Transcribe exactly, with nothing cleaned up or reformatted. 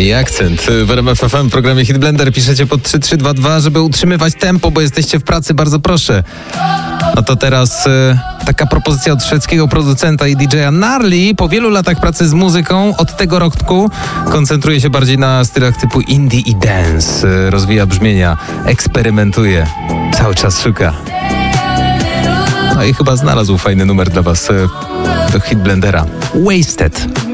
I akcent. W R M F F M w programie Hit Blender piszecie pod trzy trzy dwa dwa, żeby utrzymywać tempo, bo jesteście w pracy, bardzo proszę. No to teraz e, taka propozycja od szwedzkiego producenta i D J a Gnarly. Po wielu latach pracy z muzyką od tego roku koncentruje się bardziej na stylach typu indie i dance. E, rozwija brzmienia, eksperymentuje, cały czas szuka. No i chyba znalazł fajny numer dla was e, do Hit Blendera. Wasted.